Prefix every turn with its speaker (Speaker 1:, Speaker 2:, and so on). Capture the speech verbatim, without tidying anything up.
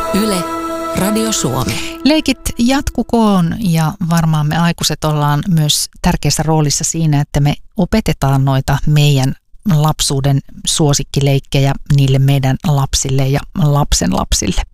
Speaker 1: Yle, Radio Suomi.
Speaker 2: Leikit jatkukoon ja varmaan me aikuiset ollaan myös tärkeässä roolissa siinä, että me opetetaan noita meidän lapsuuden suosikkileikkejä niille meidän lapsille ja lapsen lapsille.